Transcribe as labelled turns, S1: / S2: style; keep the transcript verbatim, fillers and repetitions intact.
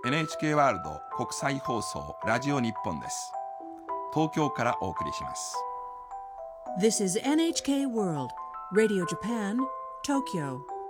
S1: エヌエイチケー ワールド国際放送ラジオ日本です。東京からお送りします。
S2: This is エヌエイチケー World Radio Japan, Tokyo